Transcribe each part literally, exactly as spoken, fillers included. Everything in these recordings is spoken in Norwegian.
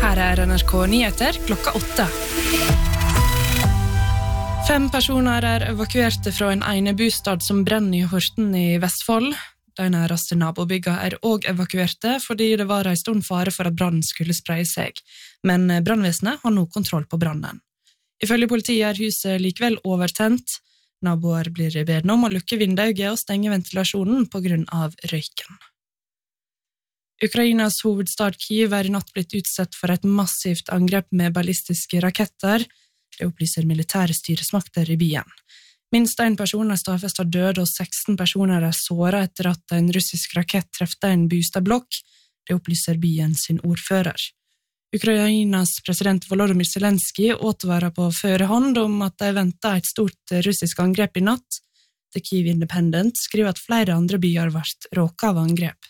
Her er N R K Nyheter klokka åtte. Fem personer er evakuerte fra en ene bostad som brenner i Horten i Vestfold. De næreste nabobygga er også evakuerte fordi det var en stund fare for at brannen skulle spreie seg. Men brannvesenet har nå kontroll på brannen. Ifølge politiet er huset likevel overtent. Naboer blir bedt om å lukke vindauget og stenge ventilasjonen på grunn av røyken. Ukrainas hovedstad Kyiv er i natt blitt utsatt for et massivt angrep med ballistiske raketter. Det opplyser militære styresmakter i byen. Minst en person er stadfestet død, og seksten personer er såret etter at en russisk rakett trefte en bostadblokk. Det opplyser byen sin ordfører. Ukrainas president Volodymyr Zelensky advarer på førehånd om at de venter et stort russisk angrep i natt. The Kyiv Independent skriver at flere andre byer ble råket av angrep.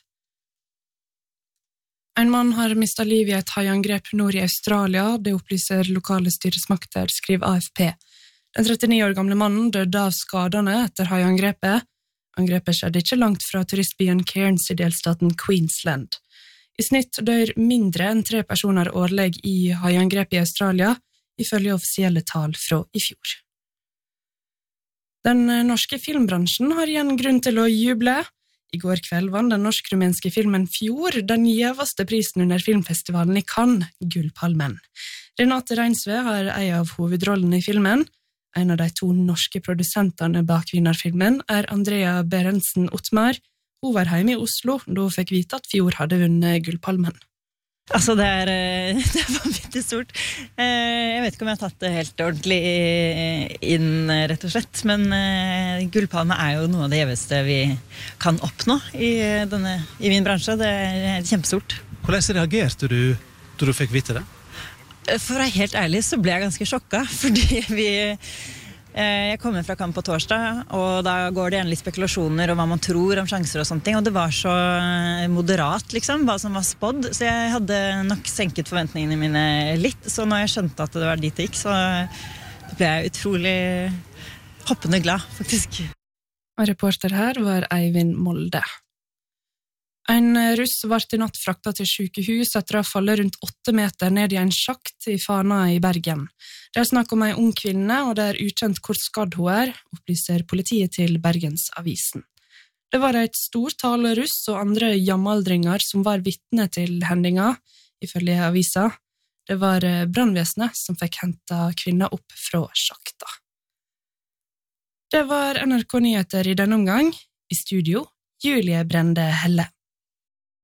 En mann har mistet liv i et haiangrep nord i Australia, det opplyser lokale styresmakter, skriver A F P. Den trettini år gamle mannen døde av skadene etter haiangrepet. Angrepet skjedde ikke langt fra turistbyen Cairns i delstaten Queensland. I snitt dør mindre enn tre personer årlig i haiangrep i Australia, ifølge offisielle tall fra i fjor. Den norske filmbransjen har igjen grunn til å juble. I går kveld vant den norsk-rumenske filmen Fjord den gjeveste prisen under filmfestivalen i Cannes, Gullpalmen. Renate Reinsve har en av hovedrollene i filmen. En av de to norske produsentene bak vinnerfilmen er Andrea Berentsen Ottmar. Hun var hjemme i Oslo da hun fikk vite at Fjord hadde vunnet Gullpalmen. Altså, det er, det er vanvittig stort. Jeg vet ikke om jeg har tatt det helt ordentlig inn, rett og slett, men Gullpalme er jo noe av det gjeveste vi kan oppnå i, denne, i min bransje. Det er kjempestort. Hvordan reagerte du da du fikk vite det? For å være helt ærlig så ble jeg ganske sjokket, fordi vi... Jeg kommer fra Cannes på torsdag, og da går det igjen litt spekulasjoner om hva man tror om sjanser og sånne ting, og det var så moderat, liksom, hva som var spådd, så jeg hadde nok senket forventningene mine litt, så når jeg skjønte at det var dit det gikk, så ble jeg utrolig hoppende glad, faktisk. Og reporter her var Eivind Molde. En russ ble i natt fraktet til sykehus etter å ha fallet rundt åtte meter ned i en sjakt i Fana i Bergen. Det er snakk om en ung kvinne, og det er ukjent hvor skadd hun er, opplyser politiet til Bergensavisen. Det var et stort tall russ og andre jamaldringer som var vitne til hendinga, ifølge avisa. Det var brannvesenet som fikk hentet kvinna opp fra sjakta. Det var N R K Nyheter i denne omgang. I studio, Julie Brende Helle.